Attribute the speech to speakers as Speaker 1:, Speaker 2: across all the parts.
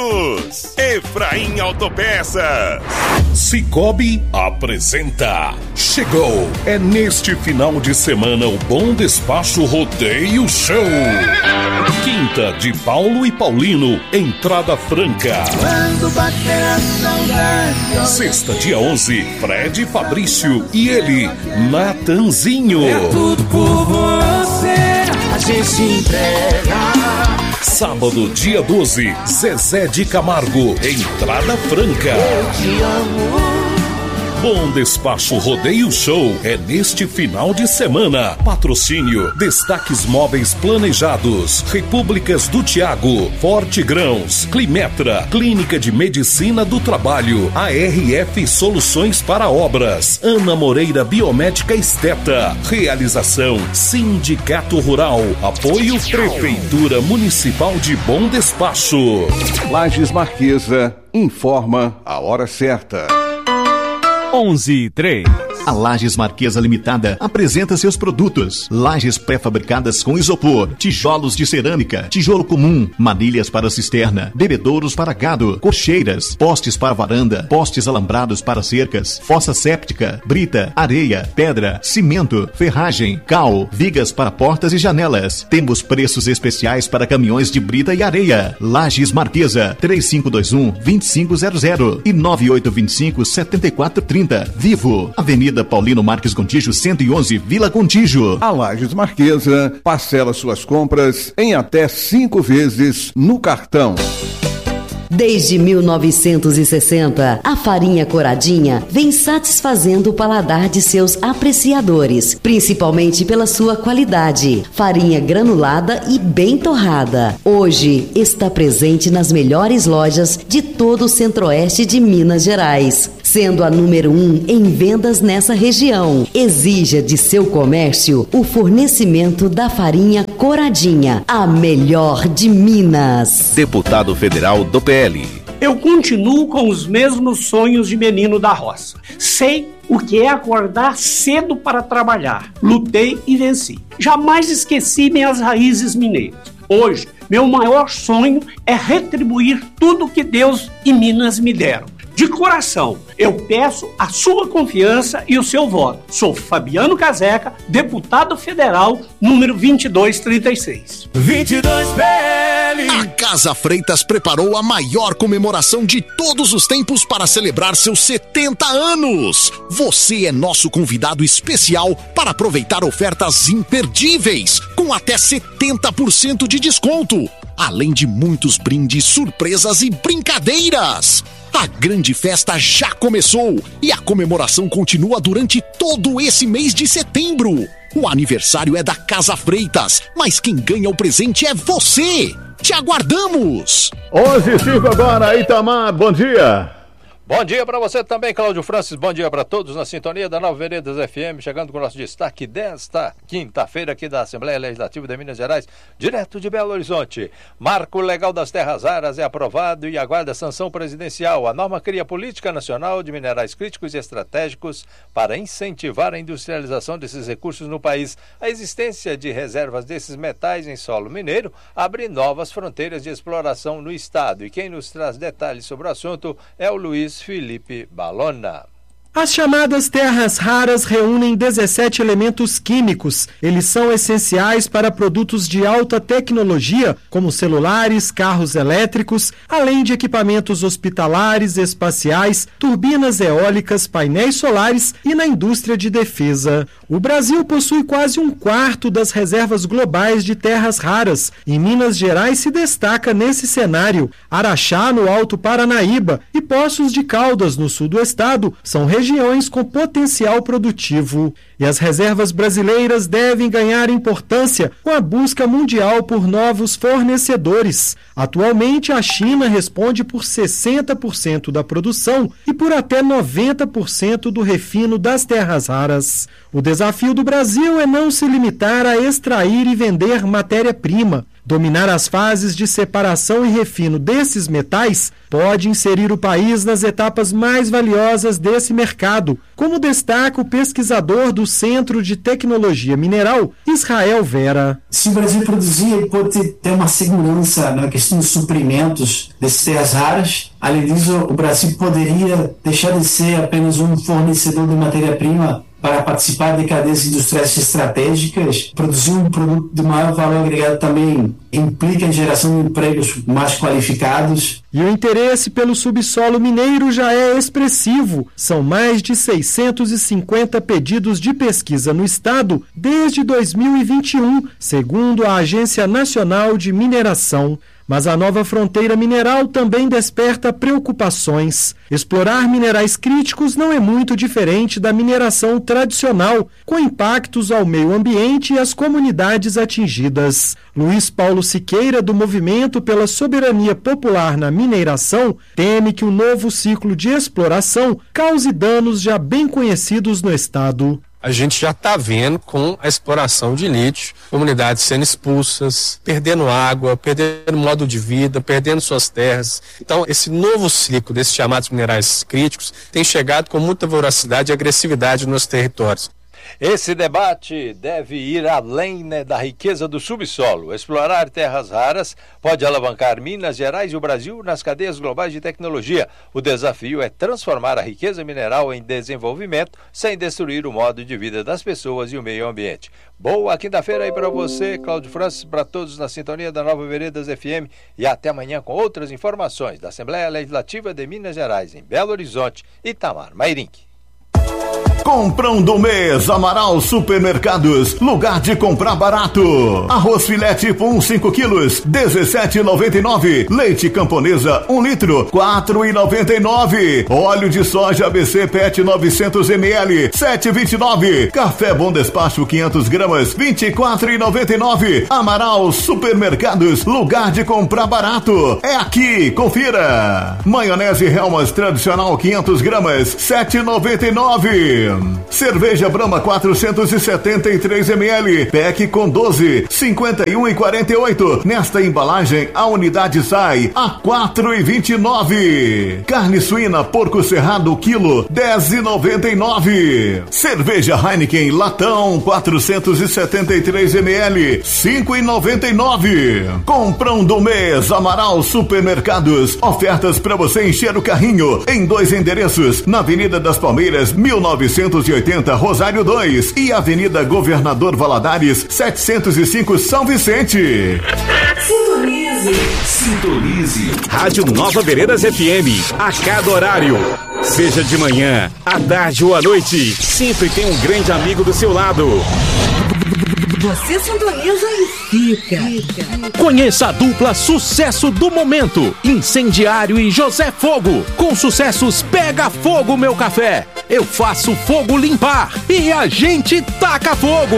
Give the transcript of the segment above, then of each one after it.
Speaker 1: Efraim Autopeças.
Speaker 2: Cicobi apresenta. Chegou! É neste final de semana o Bom Despacho Rodeio Show. Quinta de Paulo e Paulino, entrada franca.
Speaker 3: Quando bater a saudade.
Speaker 2: Sexta, dia 11, Fred Fabrício e ele, Natanzinho.
Speaker 3: É tudo por você, a gente se entrega.
Speaker 2: Sábado, dia 12, Zezé de Camargo, entrada franca.
Speaker 3: Eu te amo.
Speaker 2: Bom Despacho Rodeio Show é neste final de semana. Patrocínio: Destaques Móveis Planejados, Repúblicas do Tiago, Forte Grãos, Climetra, Clínica de Medicina do Trabalho, ARF Soluções para Obras, Ana Moreira Biomédica Esteta. Realização: Sindicato Rural. Apoio: Prefeitura Municipal de Bom Despacho.
Speaker 4: Lages Marquesa informa a hora certa.
Speaker 5: 11:03.
Speaker 6: A Lages Marquesa Limitada apresenta seus produtos: lajes pré-fabricadas com isopor, tijolos de cerâmica, tijolo comum, manilhas para cisterna, bebedouros para gado, cocheiras, postes para varanda, postes alambrados para cercas, fossa séptica, brita, areia, pedra, cimento, ferragem, cal, vigas para portas e janelas. Temos preços especiais para caminhões de brita e areia. Lages Marquesa, 3521-2500 e 9825-7430. Vivo, Avenida Paulino Marques Gontijo, 111, Vila Gontijo.
Speaker 4: A Lages Marquesa parcela suas compras em até 5 vezes no cartão.
Speaker 7: Desde 1960, a farinha Coradinha vem satisfazendo o paladar de seus apreciadores, principalmente pela sua qualidade. Farinha granulada e bem torrada. Hoje está presente nas melhores lojas de todo o centro-oeste de Minas Gerais, sendo a número 1 em vendas nessa região. Exija de seu comércio o fornecimento da farinha Coradinha, a melhor de Minas.
Speaker 8: Deputado Federal do PL.
Speaker 9: Eu continuo com os mesmos sonhos de menino da roça. Sei o que é acordar cedo para trabalhar. Lutei e venci. Jamais esqueci minhas raízes mineiras. Hoje, meu maior sonho é retribuir tudo que Deus e Minas me deram. De coração, eu peço a sua confiança e o seu voto. Sou Fabiano Caseca, deputado federal, número 2236.
Speaker 3: 22PL.
Speaker 8: A Casa Freitas preparou a maior comemoração de todos os tempos para celebrar seus 70 anos. Você é nosso convidado especial para aproveitar ofertas imperdíveis, com até 70% de desconto. Além de muitos brindes, surpresas e brincadeiras. A grande festa já começou e a comemoração continua durante todo esse mês de setembro. O aniversário é da Casa Freitas, mas quem ganha o presente é você. Te aguardamos!
Speaker 10: 11:05 agora, Itamar, bom dia.
Speaker 11: Bom dia para você também, Cláudio Francis. Bom dia para todos na sintonia da Nova Veredas FM, chegando com o nosso destaque desta quinta-feira aqui da Assembleia Legislativa de Minas Gerais, direto de Belo Horizonte. Marco Legal das Terras Raras é aprovado e aguarda sanção presidencial. A norma cria política nacional de minerais críticos e estratégicos para incentivar a industrialização desses recursos no país. A existência de reservas desses metais em solo mineiro abre novas fronteiras de exploração no estado. E quem nos traz detalhes sobre o assunto é o Luiz Felipe Balona.
Speaker 12: As chamadas terras raras reúnem 17 elementos químicos. Eles são essenciais para produtos de alta tecnologia, como celulares, carros elétricos, além de equipamentos hospitalares, espaciais, turbinas eólicas, painéis solares e na indústria de defesa. O Brasil possui quase 1/4 das reservas globais de terras raras. Em Minas Gerais se destaca nesse cenário Araxá, no Alto Paranaíba, e Poços de Caldas, no sul do estado, são regiões com potencial produtivo. E as reservas brasileiras devem ganhar importância com a busca mundial por novos fornecedores. Atualmente, a China responde por 60% da produção e por até 90% do refino das terras raras. O desafio do Brasil é não se limitar a extrair e vender matéria-prima. Dominar as fases de separação e refino desses metais pode inserir o país nas etapas mais valiosas desse mercado, como destaca o pesquisador do Centro de Tecnologia Mineral, Israel Vera.
Speaker 5: Se o Brasil produzir, ele pode ter uma segurança na questão de suprimentos dessas terras raras. Além disso, o Brasil poderia deixar de ser apenas um fornecedor de matéria-prima para participar de cadeias industriais estratégicas. Produzir um produto de maior valor agregado também implica a geração de empregos mais qualificados.
Speaker 12: E o interesse pelo subsolo mineiro já é expressivo. São mais de 650 pedidos de pesquisa no estado desde 2021, segundo a Agência Nacional de Mineração. Mas a nova fronteira mineral também desperta preocupações. Explorar minerais críticos não é muito diferente da mineração tradicional, com impactos ao meio ambiente e às comunidades atingidas. Luiz Paulo Siqueira, do Movimento pela Soberania Popular na Mineração, teme que o novo ciclo de exploração cause danos já bem conhecidos no estado.
Speaker 13: A gente já está vendo com a exploração de lítio, comunidades sendo expulsas, perdendo água, perdendo modo de vida, perdendo suas terras. Então, esse novo ciclo desses chamados minerais críticos tem chegado com muita voracidade e agressividade nos territórios.
Speaker 11: Esse debate deve ir além, da riqueza do subsolo. Explorar terras raras pode alavancar Minas Gerais e o Brasil nas cadeias globais de tecnologia. O desafio é transformar a riqueza mineral em desenvolvimento sem destruir o modo de vida das pessoas e o meio ambiente. Boa quinta-feira aí para você, Cláudio Francis, para todos na sintonia da Nova Veredas FM, e até amanhã com outras informações da Assembleia Legislativa de Minas Gerais, em Belo Horizonte, Itamar Mairink.
Speaker 2: Comprão do mês, Amaral Supermercados, lugar de comprar barato. Arroz filé tipo 1,5 quilos, R$17,99. Leite Camponesa, 1 litro, R$4,99. Óleo de soja ABC PET 900 ml, R$7,29. Café Bom Despacho 500 gramas, R$24,99. Amaral Supermercados, lugar de comprar barato. É aqui, confira. Maionese Helmas tradicional 500 gramas, R$7,99. Cerveja Brahma 473 ml, PEC com 12, 51,48. Nesta embalagem, a unidade sai a R$4,29. Carne suína Porco Cerrado quilo, R$10,99. Cerveja Heineken latão 473 ml, R$5,99. Comprão do mês, Amaral Supermercados. Ofertas para você encher o carrinho em 2 endereços, na Avenida das Palmeiras 1980, Rosário 2 e Avenida Governador Valadares 705, São Vicente.
Speaker 1: Sintonize. Rádio Nova Veredas FM, a cada horário. Seja de manhã, à tarde ou à noite, sempre tem um grande amigo do seu lado.
Speaker 14: Você sintoniza e fica.
Speaker 15: Conheça a dupla sucesso do momento, Incendiário e José Fogo. Com sucessos Pega Fogo Meu Café, Eu Faço Fogo Limpar e a gente taca fogo.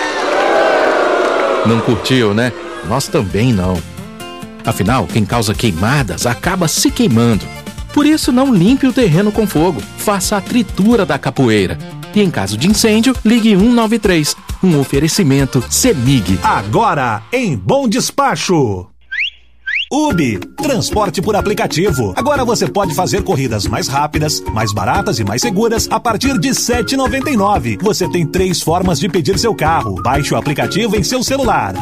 Speaker 16: Não curtiu, né? Nós também não. Afinal, quem causa queimadas acaba se queimando. Por isso, não limpe o terreno com fogo. Faça a tritura da capoeira. E em caso de incêndio, ligue 193. Um oferecimento CEMIG.
Speaker 17: Agora, em Bom Despacho. Ubi, transporte por aplicativo. Agora você pode fazer corridas mais rápidas, mais baratas e mais seguras a partir de R$ 7,99. Você tem 3 formas de pedir seu carro. Baixe o aplicativo em seu celular.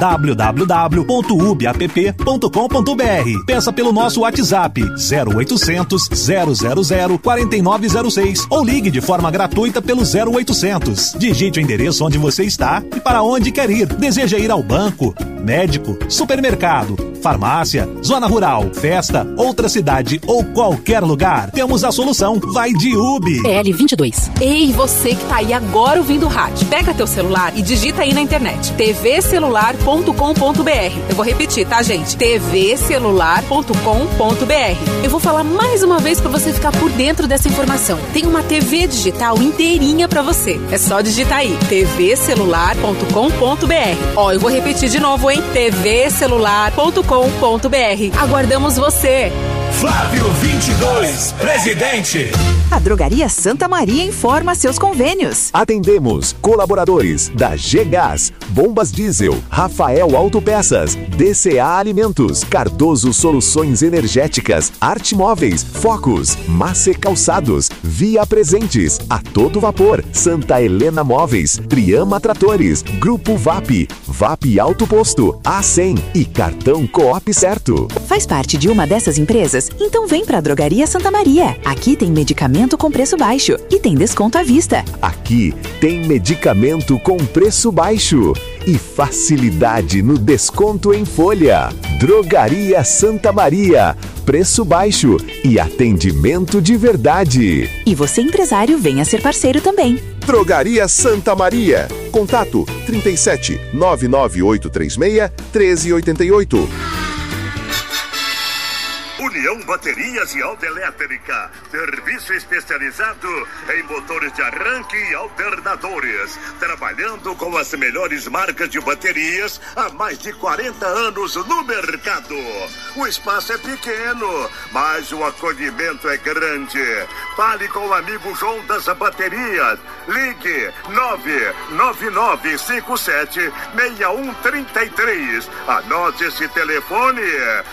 Speaker 17: www.ubiapp.com.br. Peça pelo nosso WhatsApp 0800 000 4906 ou ligue de forma gratuita pelo 0800. Digite o endereço onde você está e para onde quer ir. Deseja ir ao banco, médico, supermercado, farmácia, zona rural, festa, outra cidade ou qualquer lugar. Temos a solução. Vai de Ubi.
Speaker 18: PL22. Ei, você que tá aí agora ouvindo o rádio. Pega teu celular e digita aí na internet. tvcelular.com.br. Eu vou repetir, tá, gente? tvcelular.com.br. Eu vou falar mais uma vez pra você ficar por dentro dessa informação. Tem uma TV digital inteirinha pra você. É só digitar aí. tvcelular.com.br. Ó, eu vou repetir de novo, hein? tvcelular.com.br. Aguardamos você!
Speaker 17: Flávio 22, presidente.
Speaker 19: A Drogaria Santa Maria informa seus convênios.
Speaker 20: Atendemos colaboradores da G-Gás, Bombas Diesel, Rafael Autopeças, DCA Alimentos, Cardoso Soluções Energéticas, Arte Móveis, Focus, Mace Calçados, Via Presentes, A Todo Vapor, Santa Helena Móveis, Triama Tratores, Grupo VAP, VAP Auto Posto, A100 e Cartão Coop Certo.
Speaker 19: Faz parte de uma dessas empresas? Então vem pra Drogaria Santa Maria. Aqui tem medicamento com preço baixo e tem desconto à vista.
Speaker 20: Aqui tem medicamento com preço baixo e facilidade no desconto em folha. Drogaria Santa Maria, preço baixo e atendimento de verdade.
Speaker 19: E você, empresário, venha ser parceiro também.
Speaker 21: Drogaria Santa Maria. Contato 37 99836 1388.
Speaker 22: União Baterias e Autoelétrica, serviço especializado em motores de arranque e alternadores, trabalhando com as melhores marcas de baterias há mais de 40 anos no mercado. O espaço é pequeno, mas o acolhimento é grande. Fale com o amigo João das Baterias. Ligue 99957-6133. Anote esse telefone: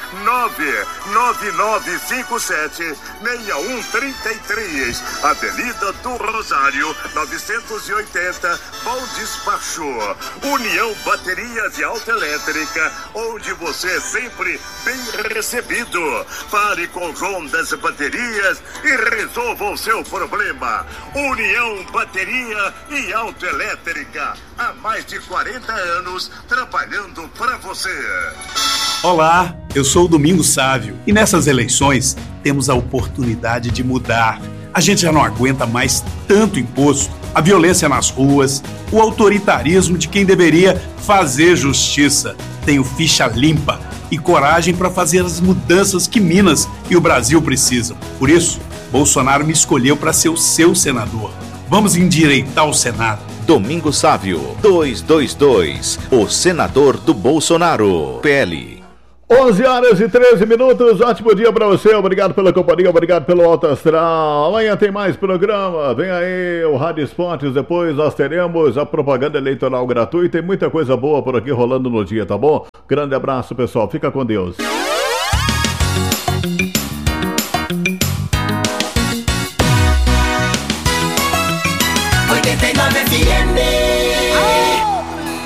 Speaker 22: 99957-6133, Avenida do Rosário, 980, Bom Despacho. União Baterias e Autoelétrica, onde você é sempre bem recebido. Fale com João das Baterias e resolva o seu problema. União Bateria e Autoelétrica, há mais de 40 anos trabalhando para você.
Speaker 23: Olá, eu sou o Domingos Sávio e nessas eleições temos a oportunidade de mudar. A gente já não aguenta mais tanto imposto, a violência nas ruas, o autoritarismo de quem deveria fazer justiça. Tenho ficha limpa e coragem para fazer as mudanças que Minas e o Brasil precisam. Por isso, Bolsonaro me escolheu para ser o seu senador. Vamos endireitar o Senado.
Speaker 15: Domingos Sávio, 222, o senador do Bolsonaro, PL.
Speaker 10: 11h13, ótimo dia pra você, obrigado pela companhia, obrigado pelo Alto Astral. Amanhã tem mais programa, vem aí o Rádio Esportes, depois nós teremos a propaganda eleitoral gratuita e muita coisa boa por aqui rolando no dia, tá bom? Grande abraço, pessoal, fica com Deus.